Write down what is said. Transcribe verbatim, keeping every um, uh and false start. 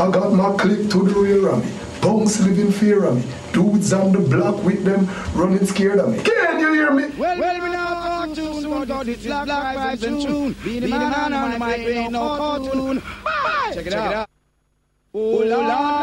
I got my click to the rear of me. Punks live in fear of me. Dudes on the block with them running scared of me. Can you hear me? Well, well, we now talk too soon, God, it's Black Vibes and Tune. Be the man on the mic, ain't no cartoon. Check it out. Oh, Lord.